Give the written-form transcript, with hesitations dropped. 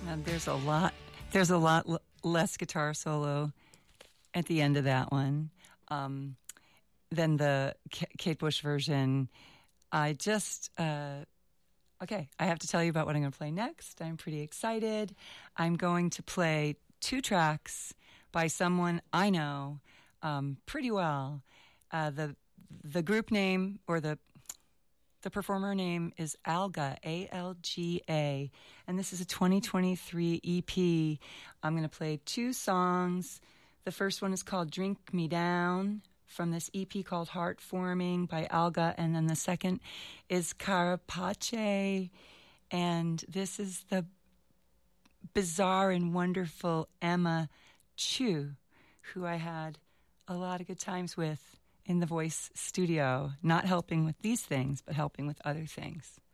There's a lot. There's a lot less guitar solo at the end of that one than the Kate Bush version. I just okay. I have to tell you about what I'm going to play next. I'm pretty excited. I'm going to play 2 tracks by someone I know pretty well. The group name or the performer name is Alga, A-L-G-A, and this is a 2023 EP. I'm going to play 2 songs. The first one is called Drink Me Down from this EP called Heart Forming by Alga, and then the second is Carapace, and this is the bizarre and wonderful Emma Chu, who I had a lot of good times with in the Voice studio, not helping with these things, but helping with other things.